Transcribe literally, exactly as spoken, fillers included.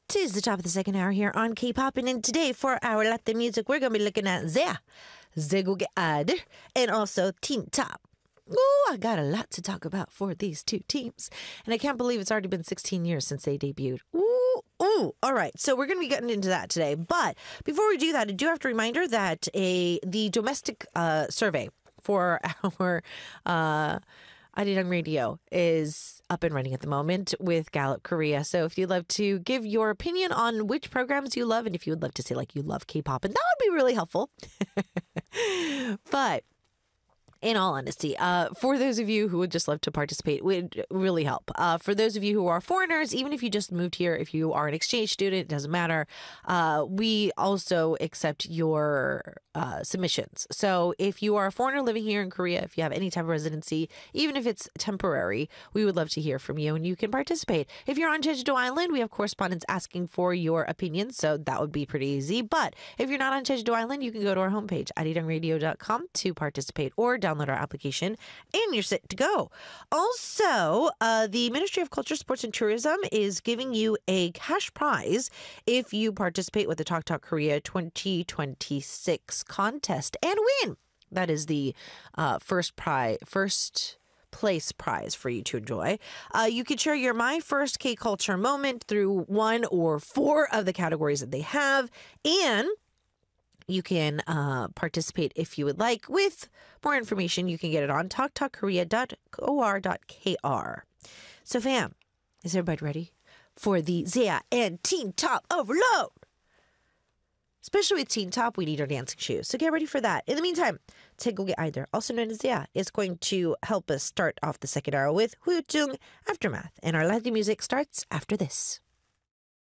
Tis the top of the second hour here on K-Pop, and today for our Latin music, we're going to be looking at Zea, Zeguge Ad, and also Teen Top. Ooh, I got a lot to talk about for these two teams, and I can't believe it's already been sixteen years since they debuted. Ooh, ooh. All right, so we're going to be getting into that today, but before we do that, I do have to reminder that a the domestic uh, survey for our uh, Arirang Radio is up and running at the moment with Gallup Korea. So if you'd love to give your opinion on which programs you love, and if you would love to say like you love K-pop, and that would be really helpful. But in all honesty, uh, for those of you who would just love to participate, it would really help. Uh, for those of you who are foreigners, even if you just moved here, if you are an exchange student, it doesn't matter. Uh, we also accept your uh, submissions. So if you are a foreigner living here in Korea, if you have any type of residency, even if it's temporary, we would love to hear from you and you can participate. If you're on Jeju-do Island, we have correspondents asking for your opinions, so that would be pretty easy. But if you're not on Jeju-do Island, you can go to our homepage, arirang radio dot com, to participate or download our application, and you're set to go. Also, uh, the Ministry of Culture, Sports, and Tourism is giving you a cash prize if you participate with the Talk Talk Korea twenty twenty-six contest and win. That is the uh, first prize, first place prize for you to enjoy. Uh, you can share your My First K-Culture moment through one or four of the categories that they have, and you can uh, participate if you would like. With more information, you can get it on talk talk korea dot o r dot k r. So fam, is everybody ready for the Zea and Teen Top Overload? Especially with Teen Top, we need our dancing shoes. So get ready for that. In the meantime, Taegook의 Idol, also known as Zea, is going to help us start off the second hour with Huyjung Aftermath. And our Latin music starts after this.